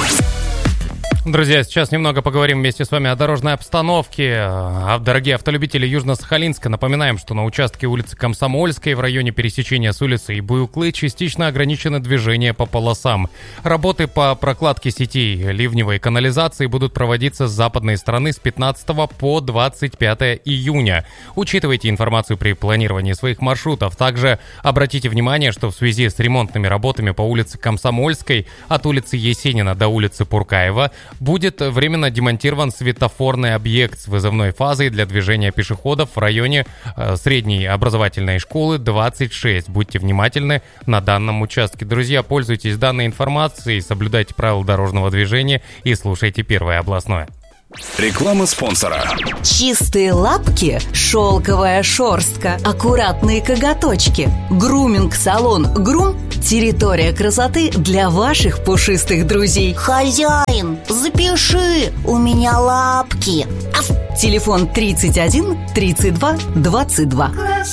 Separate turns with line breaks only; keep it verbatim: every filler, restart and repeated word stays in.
Друзья, сейчас немного поговорим вместе с вами о дорожной обстановке. А, дорогие автолюбители Южно-Сахалинска, напоминаем, что на участке улицы Комсомольской в районе пересечения с улицей Буюклы частично ограничено движение по полосам. Работы по прокладке сетей ливневой канализации будут проводиться с западной стороны с пятнадцатого по двадцать пятое июня. Учитывайте информацию при планировании своих маршрутов. Также обратите внимание, что в связи с ремонтными работами по улице Комсомольской от улицы Есенина до улицы Пуркаева будет временно демонтирован светофорный объект с вызывной фазой для движения пешеходов в районе э, средней образовательной школы двадцать шесть. Будьте внимательны на данном участке. Друзья, пользуйтесь данной информацией, соблюдайте правила дорожного движения и слушайте Первое областное.
Реклама спонсора.
Чистые лапки, шелковая шерстка, аккуратные коготочки. Груминг-салон «Грум» – территория красоты для ваших пушистых друзей.
Хозяин, запиши, у меня лапки.
Телефон тридцать один тридцать два двадцать два.